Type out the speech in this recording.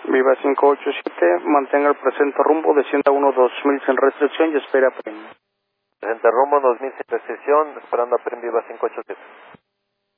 Viva 587, mantenga el presente rumbo, descienda 1-2000 sin restricción y espera premio. Presente rumbo 2000 sin restricción, esperando a PRIM Viva 587.